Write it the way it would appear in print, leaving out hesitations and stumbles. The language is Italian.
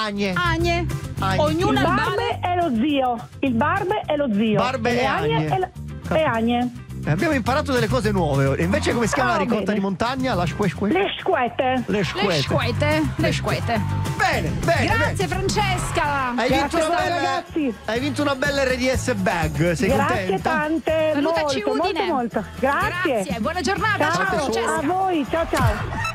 agne? Agne. Ognuno Il al barbe bale. è lo zio. Il barbe è lo zio. Barbe e agne. E agne. Abbiamo imparato delle cose nuove. Invece come si chiama la ricotta bene. di montagna? La squesque? Le squette. Le Le squete. squete. Le squete. Bene, bene. Grazie Francesca. Hai vinto, Grazie a una voi, bella, ragazzi. hai vinto una bella RDS bag. Sei Grazie contenta? tante. Salutaci molto, Udine. molto. Grazie. Grazie. Buona giornata. Ciao Ciao Francesca. a voi. Ciao ciao.